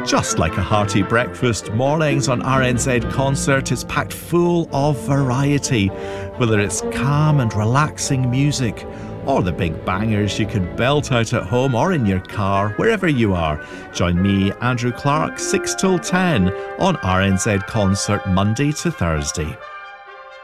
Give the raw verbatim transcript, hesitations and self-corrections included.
Just like a hearty breakfast, mornings on R N Z Concert is packed full of variety. Whether it's calm and relaxing music, or the big bangers you can belt out at home or in your car, wherever you are. Join me, Andrew Clark, six till ten on R N Z Concert, Monday to Thursday.